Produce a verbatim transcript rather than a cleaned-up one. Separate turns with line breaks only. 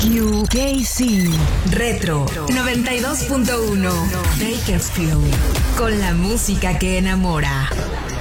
U K C Retro noventa y dos punto uno Bakersfield, con la música que enamora.